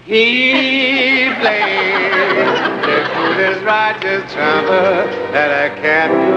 He plays the coolest righteous trumpet that I can